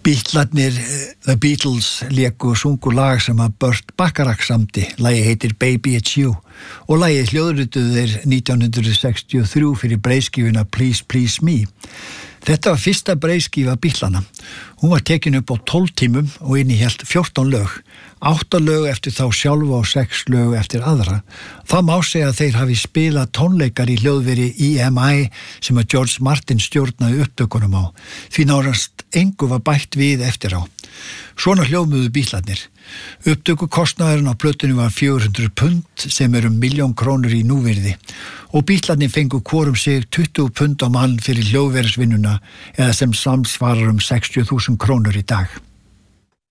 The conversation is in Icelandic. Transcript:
Beatlarnir, The Beatles, léku og sungu lag sem að Burt Bacharach samdi. Lagið heitir Baby It's You og lagið hljóðrituðu þeir 1963 fyrir breiðskífuna Please Please Me. Þetta var fyrsta breiðskífa Beatlana. Hún var tekin upp á 12 tímum og innihélt 14 lög. 8 lög eftir þá sjálfa og 6 lög eftir aðra. Það má segja að þeir hafi spilað tónleikar í hljóðveri EMI sem að George Martin stjórnaði upptökunum á. Því nárast engu var bætt við eftir á. Svona hljóðmuðu Beatlarnir. Upptökukostnaðurinn á plötunni var 400 pund sem eru 1.000.000 krónur í núvirði og Beatlarnir fengu hvorum sig 20 pund á mann fyrir hljóðverisvinnuna eða sem samsvarar 60.000 krónur í dag.